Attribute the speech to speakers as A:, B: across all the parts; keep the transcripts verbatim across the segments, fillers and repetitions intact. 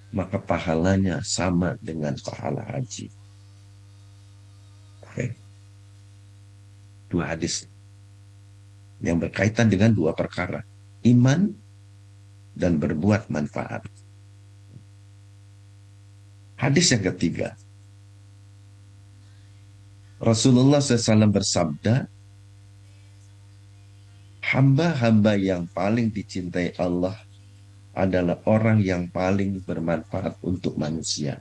A: maka pahalanya sama dengan pahala haji. Oke, dua hadis yang berkaitan dengan dua perkara, iman dan berbuat manfaat. Hadis yang ketiga, Rasulullah shallallahu alaihi wasallam bersabda, hamba-hamba yang paling dicintai Allah adalah orang yang paling bermanfaat untuk manusia.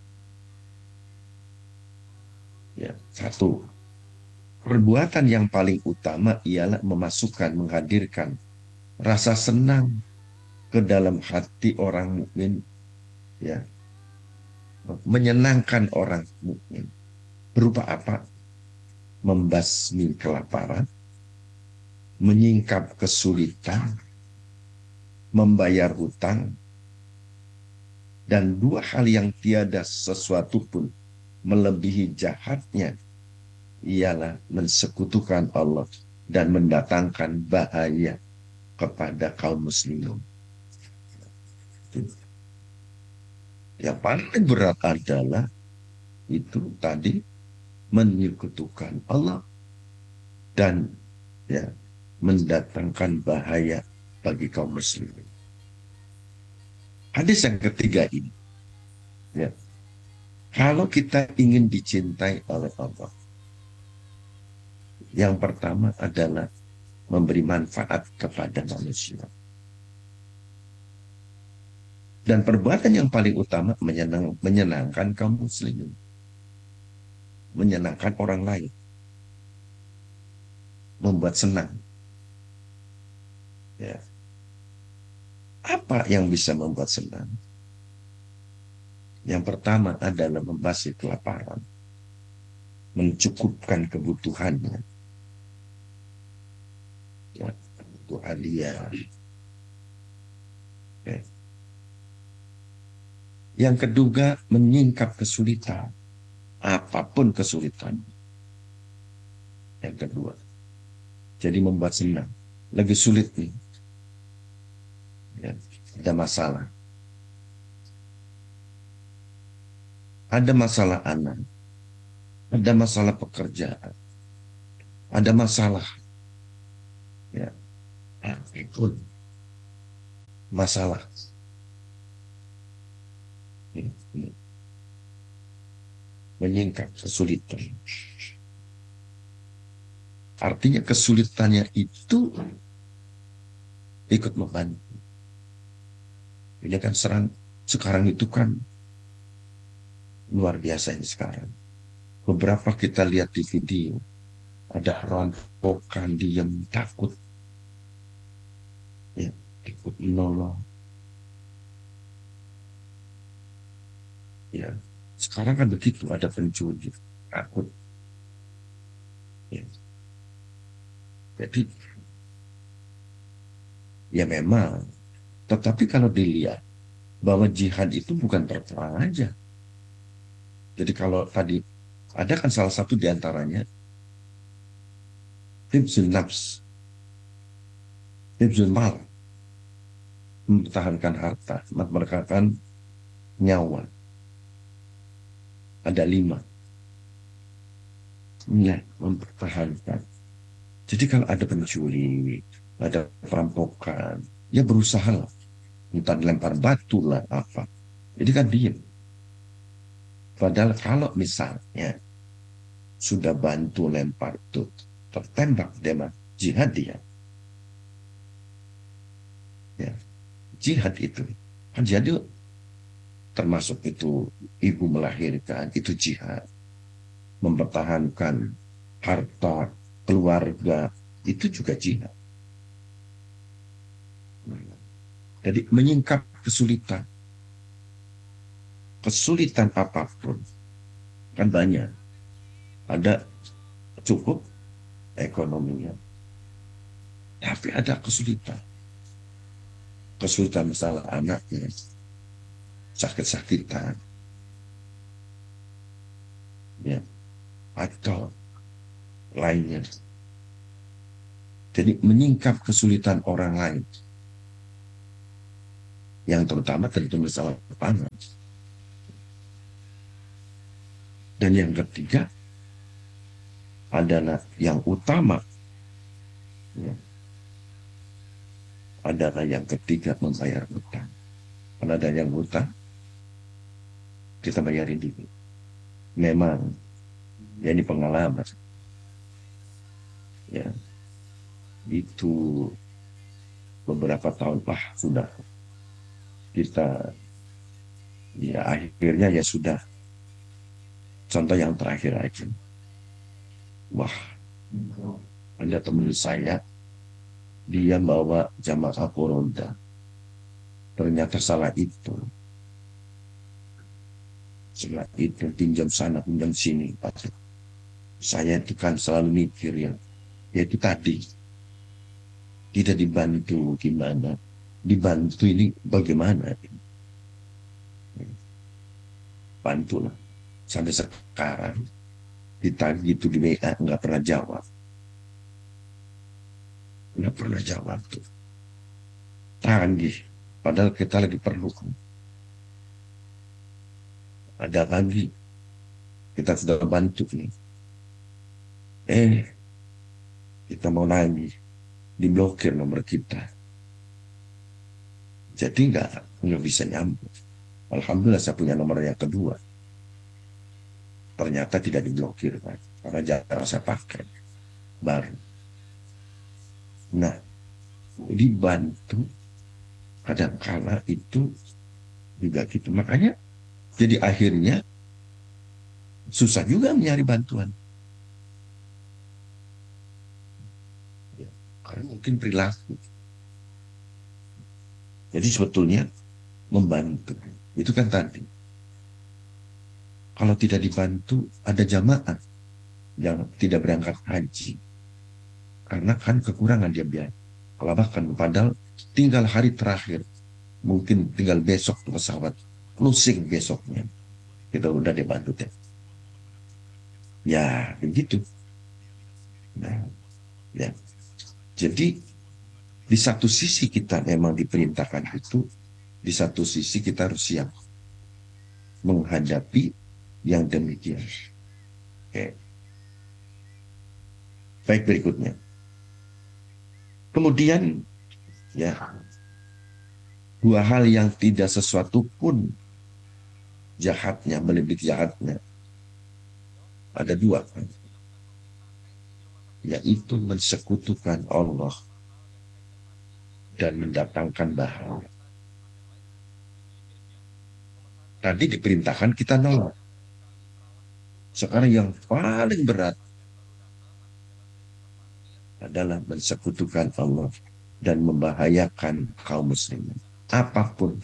A: Ya, satu, perbuatan yang paling utama ialah memasukkan, menghadirkan rasa senang ke dalam hati orang mukmin, ya, menyenangkan orang mukmin. Berupa apa? Membasmi kelaparan, menyingkap kesulitan, membayar hutang, dan dua hal yang tiada sesuatu pun melebihi jahatnya ialah mensekutukan Allah dan mendatangkan bahaya kepada kaum muslimin. Yang paling berat adalah itu tadi menyekutukan Allah dan ya mendatangkan bahaya bagi kaum muslimin. Hadis yang ketiga ini, ya, kalau kita ingin dicintai oleh Allah, yang pertama adalah memberi manfaat kepada manusia. Dan perbuatan yang paling utama menyenang, menyenangkan kaum muslimin, menyenangkan orang lain, membuat senang. Ya. Apa yang bisa membuat senang? Yang pertama adalah membasmi kelaparan, mencukupkan kebutuhannya, ya, kebutuhan dia. Ya. Yang kedua, menyingkap kesulitan, apapun kesulitan. Yang kedua, jadi membuat senang. Lagi sulit nih, ya, ada masalah. Ada masalah anak, ada masalah pekerjaan, ada masalah, ya, apapun masalah. Ya, ya. Menyingkap kesulitan. Artinya kesulitannya itu ikut membantu. Ini kan serang, sekarang itu kan luar biasa ini sekarang. Beberapa kita lihat di video, ada rampokan diam takut, ya, ikut menolong. Ya, sekarang kan begitu, ada pencuri takut. Ya. Jadi ya memang, tetapi kalau dilihat bahwa jihad itu bukan perang aja. Jadi kalau tadi ada kan salah satu diantaranya hifzun nafs, hifzun mal, mempertahankan harta, mempertahankan nyawa. Ada lima. Nah, mempertahankan. Jadi kalau ada pencuri, ada perampokan, ya berusaha lah. Entah dilempar batu lah apa. Jadi kan diem. Padahal kalau misalnya sudah bantu lempar itu tertembak dia jihad dia. Ya, jihad itu. Kan jadi termasuk itu ibu melahirkan, itu jihad. Mempertahankan harta, keluarga, itu juga jihad. Jadi menyingkap kesulitan. Kesulitan apapun. Kan banyak. Ada cukup ekonominya. Tapi ada kesulitan. Kesulitan masalah anaknya. Sakit-sakitan. Ya. Atau lainnya. Jadi menyingkap kesulitan orang lain. Yang terutama tentu masalah pangan. Dan yang ketiga adalah yang utama, ya, adalah yang ketiga membayar hutang. Kalau ada yang hutang, kita bayarin dulu. Memang, ya ini pengalaman. Ya, itu beberapa tahun lah sudah kita, ya akhirnya ya sudah. Contoh yang terakhir aja. Wah, ada teman saya, dia bawa jamaah Koronda. Ternyata salah itu. Salah itu, pinjam sana, pinjam sini. Saya itu kan selalu mikir ya, ya itu tadi. Tidak dibantu gimana. Dibantu ini bagaimana. Bantulah. Sampai sekarang, ditagih itu di W A, nggak pernah jawab. Nggak pernah jawab tuh. Tagih. Padahal kita lagi perlu. Ada lagi. Kita sudah bantu nih. Eh, kita mau nagih. Diblokir nomor kita. Jadi nggak nggak bisa nyambung. Alhamdulillah saya punya nomor yang kedua. Ternyata tidak diblokir kan, karena jarang saya pakai baru. Nah, dibantu kadang-kala itu juga gitu. Makanya jadi akhirnya susah juga mencari bantuan. Ya, karena mungkin perilaku. Jadi sebetulnya membantu. Itu kan tadi. Kalau tidak dibantu, ada jamaah yang tidak berangkat haji. Karena kan kekurangan dia biaya. Kelabakan, padahal tinggal hari terakhir. Mungkin tinggal besok tuh pesawat. Closing besoknya. Kita udah dibantu deh. Ya, begitu. Nah, ya. Jadi, di satu sisi kita memang diperintahkan itu, di satu sisi kita harus siap menghadapi yang demikian. Oke. Baik, berikutnya. Kemudian, ya, dua hal yang tidak sesuatu pun jahatnya, melebih jahatnya. Ada dua, yaitu mensekutukan Allah dan mendatangkan bahaya. Tadi diperintahkan kita nolak. Sekarang yang paling berat adalah mensekutukan Allah dan membahayakan kaum muslimin. Apapun.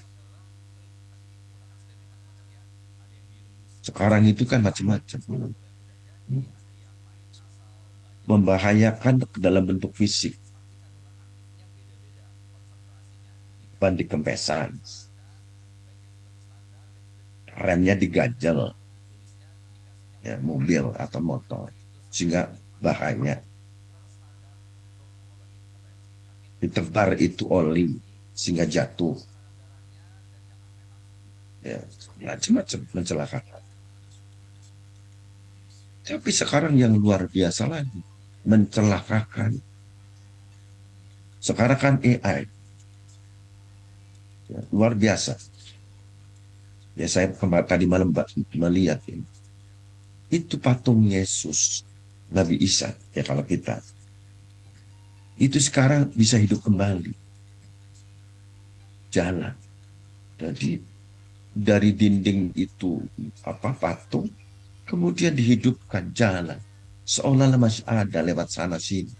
A: Sekarang itu kan macam-macam. Membahayakan dalam bentuk fisik. Ban dikempesan. Remnya diganjel. Ya, mobil atau motor. Sehingga bahaya. Ditebar itu oli. Sehingga jatuh. Ya, macam-macam mencelakakan. Tapi sekarang yang luar biasa lagi. Mencelakakan. Sekarang kan A I. Ya, luar biasa. Ya saya kemarin tadi malam melihat ini. Itu patung Yesus. Nabi Isa. Ya kalau kita. Itu sekarang bisa hidup kembali. Jalan. Jadi dari dinding itu apa patung. Kemudian dihidupkan jalan. Seolah-olah masih ada lewat sana sini.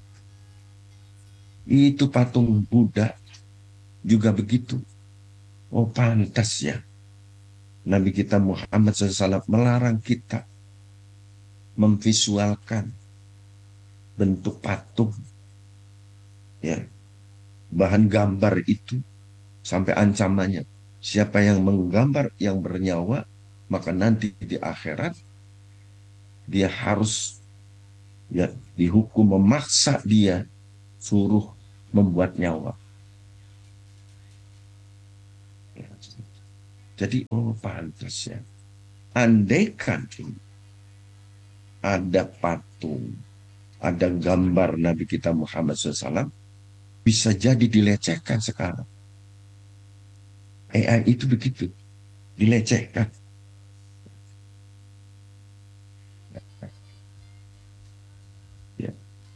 A: Itu patung Buddha juga begitu. Oh pantas ya. Nabi kita Muhammad shallallahu alaihi wasallam melarang kita memvisualkan bentuk patung. Ya, bahan gambar itu sampai ancamannya. Siapa yang menggambar yang bernyawa, maka nanti di akhirat dia harus ya dihukum memaksa dia suruh membuat nyawa. Jadi, oh pantas ya. Andaikan ada patung, ada gambar Nabi kita Muhammad shallallahu alaihi wasallam, bisa jadi dilecehkan sekarang. A I itu begitu, dilecehkan. Ya.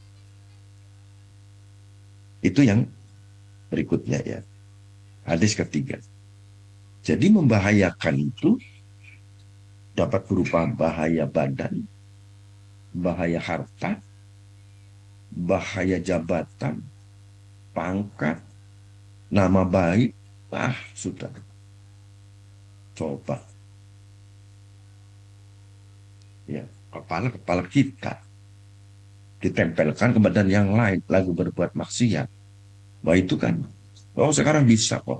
A: Itu yang berikutnya ya. Hadis ketiga. Jadi membahayakan itu dapat berupa bahaya badan, bahaya harta, bahaya jabatan, pangkat, nama baik. Ah, sudah. Coba. Ya, kepala-kepala kita ditempelkan ke badan yang lain, lalu berbuat maksiat. Wah itu kan, oh sekarang bisa kok.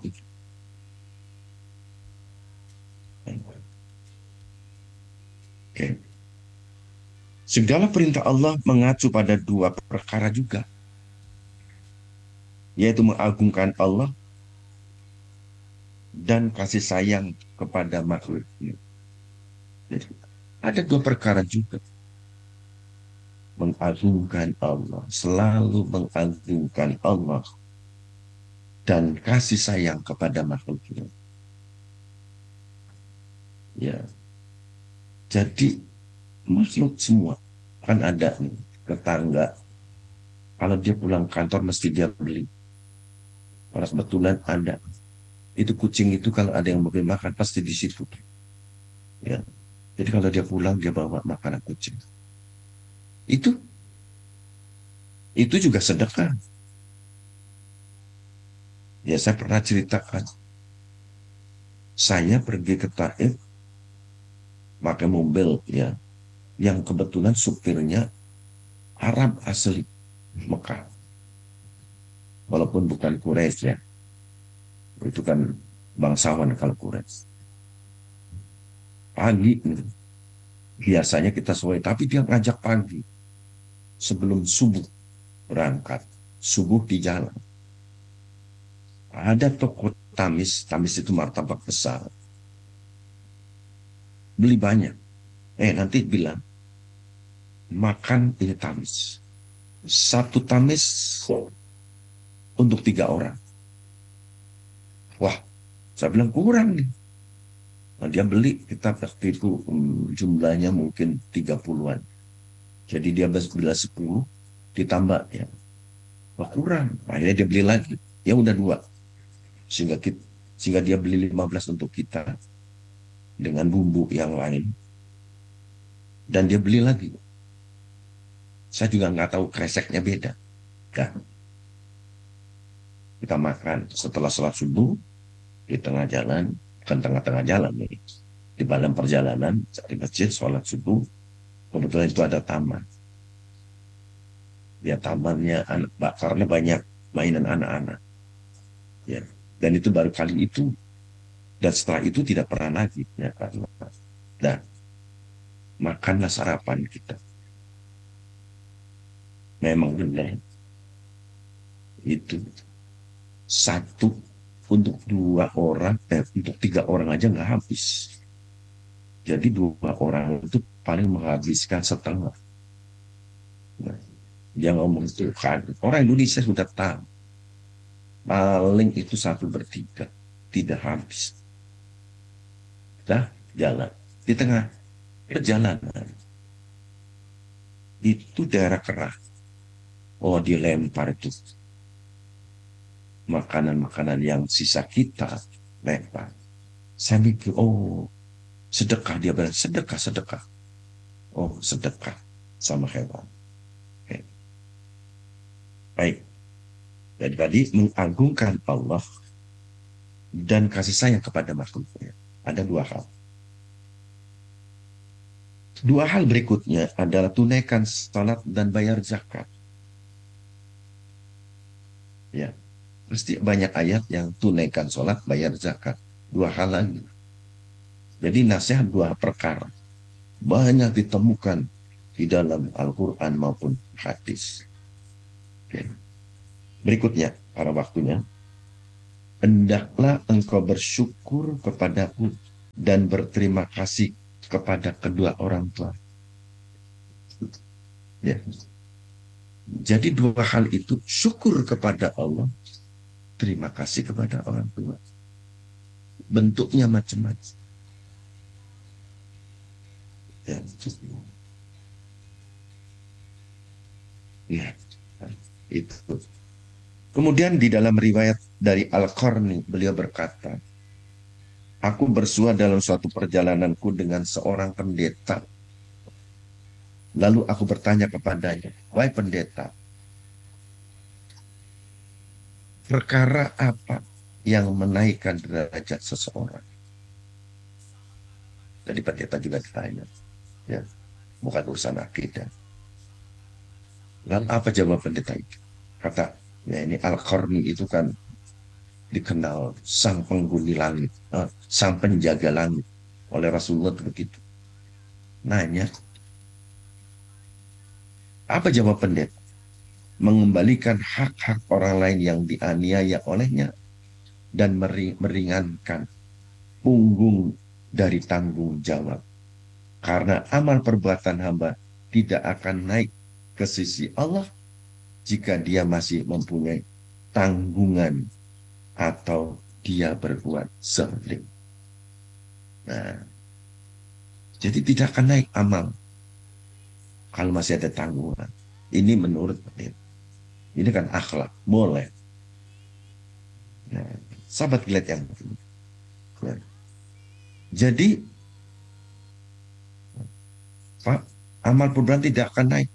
A: Oke. Segala perintah Allah mengacu pada dua perkara juga, yaitu mengagungkan Allah dan kasih sayang kepada makhluknya. Jadi, ada dua perkara juga. Mengagungkan Allah, selalu mengagungkan Allah dan kasih sayang kepada makhluknya. Ya, jadi makhluk semua kan ada nih tetangga. Kalau dia pulang kantor mesti dia beli. Kalau kebetulan ada, itu kucing itu kalau ada yang mau makan pasti di situ. Ya, jadi kalau dia pulang dia bawa makanan kucing. Itu itu juga sedekah. Ya saya pernah ceritakan. Saya pergi ke Taif pakai mobil ya, yang kebetulan supirnya Arab asli Mekah, walaupun bukan Quraisy ya, itu kan bangsawan kalau Quraisy. Pagi biasanya kita sore, tapi dia ngajak pagi sebelum subuh berangkat, subuh di jalan. Ada toko tamis, tamis itu martabak besar, beli banyak. Eh nanti bilang makan ini tamis, satu tamis untuk tiga orang. Wah, saya bilang kurang nih. Nah, dia beli kita waktu itu um, jumlahnya mungkin tiga puluhan. Jadi dia beli sepuluh ditambah ya. Wah, kurang. Akhirnya dia beli lagi. Ya udah dua. Sehingga kita, sehingga dia beli lima belas untuk kita dengan bumbu yang lain. Dan dia beli lagi. Saya juga nggak tahu kreseknya beda. Nah, kita makan setelah sholat subuh di tengah jalan, bukan tengah-tengah jalan nih, di dalam perjalanan di masjid sholat subuh, kebetulan itu ada taman. Ya tamannya anak, karena banyak mainan anak-anak. Ya, dan itu baru kali itu. Dan setelah itu tidak pernah lagi. Ya, karena, dan makanlah sarapan kita. Memang benar itu satu untuk dua orang, eh, untuk tiga orang aja nggak habis. Jadi dua orang itu paling menghabiskan setengah. Nah, dia ngomong itu kan orang Indonesia sudah tahu paling itu satu bertiga tidak habis. Dah jalan di tengah perjalanan itu daerah kerah. Oh dilempar itu makanan-makanan yang sisa kita lempar. Saya mikir oh sedekah, dia bilang sedekah sedekah. Oh sedekah sama hewan. Oke. Baik. Jadi tadi mengagungkan Allah dan kasih sayang kepada makhluknya. Ada dua hal. Dua hal berikutnya adalah tunaikan salat dan bayar zakat. Ya, pasti banyak ayat yang tunaikan salat, bayar zakat. Dua hal lagi. Jadi nasihat dua perkara banyak ditemukan di dalam Al-Quran maupun hadis. Oke. Berikutnya, pada waktunya, hendaklah engkau bersyukur kepadaku dan berterima kasih kepada kedua orang tua. Ya. Jadi dua hal itu, syukur kepada Allah, terima kasih kepada orang tua. Bentuknya macam-macam. Ya. Ya. Itu. Kemudian di dalam riwayat dari Al-Qarni, beliau berkata, aku bersua dalam suatu perjalananku dengan seorang pendeta. Lalu aku bertanya kepadanya, wahai pendeta, perkara apa yang menaikkan derajat seseorang? Jadi pendeta juga ditanya, ya, bukan urusan akidah. Lalu apa jawab pendeta itu? Kata, ya ini Al-Qarni itu kan dikenal sang penghuni langit, eh, sang penjaga langit oleh Rasulullah begitu. Nanya, apa jawab pendeta? Mengembalikan hak-hak orang lain yang dianiaya olehnya dan meringankan punggung dari tanggung jawab. Karena amal perbuatan hamba tidak akan naik ke sisi Allah jika dia masih mempunyai tanggungan atau dia berbuat zalim. Nah, jadi tidak akan naik amal kalau masih ada tanggungan. Ini menurut pendeta. Ini kan akhlak, boleh. Nah, sahabat gilat yang nah, jadi Pak, amal perbuatan tidak akan naik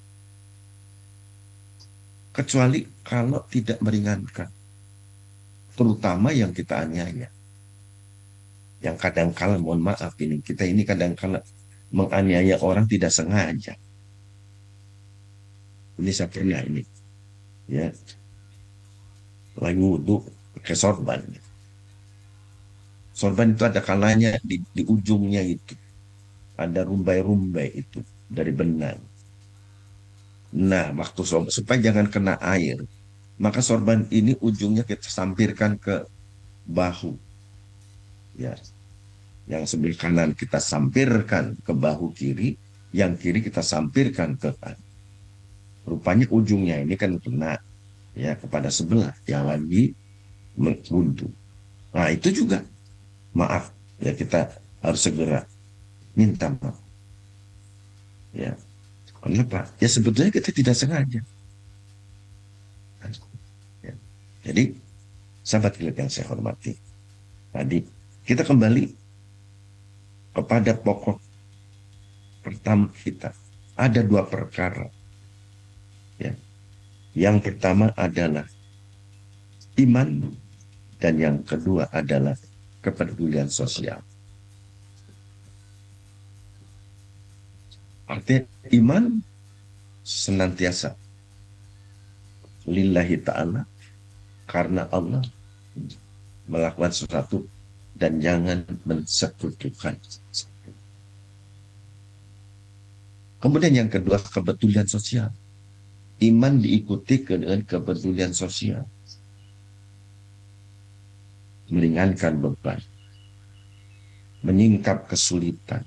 A: kecuali kalau tidak meringankan, terutama yang kita aniaya. Yang kadang-kala, mohon maaf ini, kita ini kadang-kala menganiaya orang tidak sengaja. Ini saya pernah ini, ya, lagi wudhu pakai sorban. Sorban itu ada kalanya di, di ujungnya itu ada rumbai-rumbai itu dari benang. Nah, waktu sorban, supaya jangan kena air, maka sorban ini ujungnya kita sampirkan ke bahu, ya, yang sebelah kanan kita sampirkan ke bahu kiri, yang kiri kita sampirkan ke kanan. Rupanya ujungnya ini kan kena, ya, kepada sebelah yang lagi buntu. Nah itu juga maaf, ya, kita harus segera minta maaf, ya. Kenapa? Ya sebetulnya kita tidak sengaja, ya. Jadi sahabat yang saya hormati, tadi kita kembali kepada pokok pertama kita. Ada dua perkara, ya. Yang pertama adalah iman dan yang kedua adalah kepedulian sosial. Artinya iman senantiasa lillahi ta'ala, karena Allah, melakukan sesuatu dan jangan mensekutukan. Kemudian yang kedua, kepedulian sosial. Iman diikuti dengan kepedulian sosial. Meringankan beban, menyingkap kesulitan,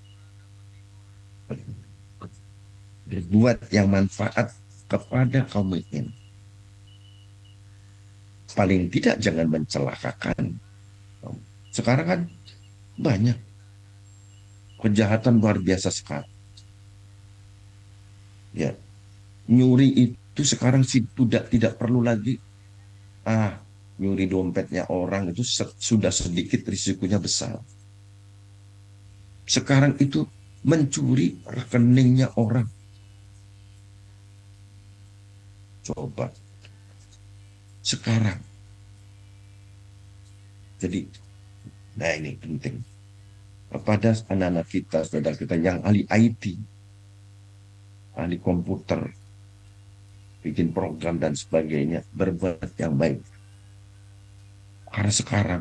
A: berbuat yang manfaat kepada kaum mukmin. Paling tidak jangan mencelakakan. Sekarang kan banyak kejahatan luar biasa sekali. Ya, nyuri itu sekarang sih tidak tidak perlu lagi, ah, nyuri dompetnya orang itu sudah sedikit risikonya besar. Sekarang itu mencuri rekeningnya orang. Coba sekarang. Jadi, nah ini penting kepada anak-anak kita, saudara kita yang ahli I T, ahli komputer, bikin program dan sebagainya, berbuat yang baik. Karena sekarang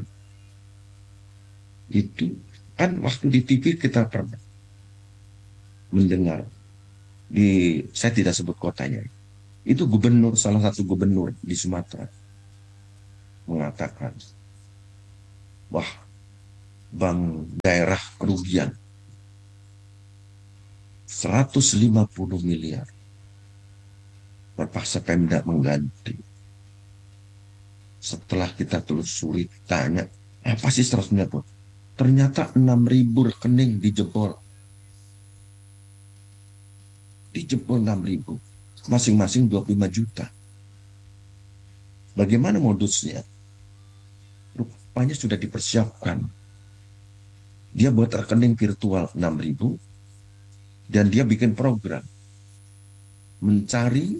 A: itu kan waktu di T V kita pernah mendengar, di saya tidak sebut kotanya, itu gubernur, salah satu gubernur di Sumatera, mengatakan, wah, bank daerah kerugian seratus lima puluh miliar. Terpaksa Pemda mengganti. Setelah kita telusuri, tanya, apa sih seratus lima puluh? Ternyata enam ribu rekening dijebol. Dijebol enam ribu. Masing-masing dua puluh lima juta. Bagaimana modusnya? Rupanya sudah dipersiapkan. Dia buat rekening virtual enam ribu dan dia bikin program mencari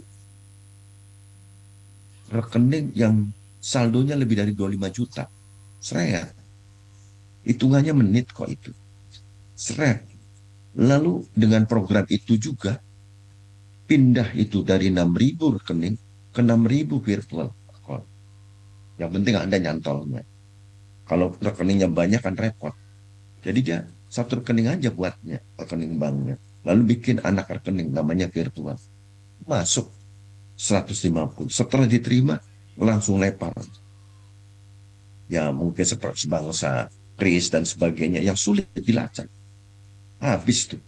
A: rekening yang saldonya lebih dari dua puluh lima juta. Seret. Hitungannya menit kok itu. Seret. Lalu dengan program itu juga pindah itu dari enam ribu rekening ke enam ribu virtual account. Yang penting Anda nyantolnya. Kalau rekeningnya banyak kan repot. Jadi dia satu rekening aja buatnya, rekening banknya. Lalu bikin anak rekening namanya virtual. Masuk seratus lima puluh. Setelah diterima langsung lepar. Ya mungkin seperti sebangsa kris dan sebagainya yang sulit dilacak. Habis tuh.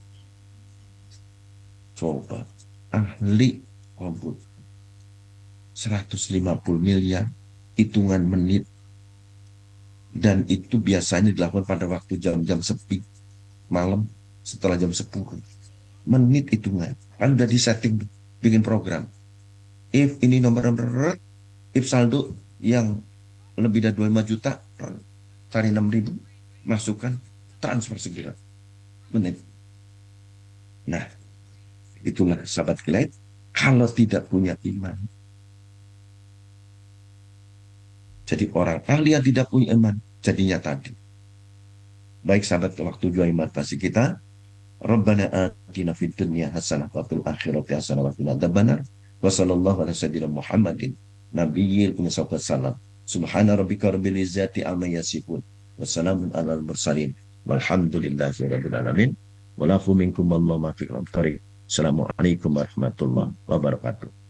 A: Coba ahli komputer seratus lima puluh miliar hitungan menit, dan itu biasanya dilakukan pada waktu jam-jam sepi malam setelah jam sepuluh. Menit hitungan kan udah disetting bikin program. If ini nomor-nomor, if saldo yang lebih dari dua puluh lima juta, cari enam ribu, masukkan, transfer segera. Menit. Nah, itulah sahabat kilat, kalau tidak punya iman. Jadi orang ahli yang tidak punya iman, jadinya tadi. Baik sahabat, waktu jua iman pasti kita. Rabbana atina fid dunya hasanah wa fil akhirati hasanah wa qina adzabannar. Wa sallallahu ala sayyidina Muhammadin nabiyil salam. Subhana rabbika rabbil izzati amma yasifun. Wassalamun alal mursalin. Walhamdulillahi rabbil alamin. Walafu minkum wallahu ma fi Assalamualaikum warahmatullahi wabarakatuh.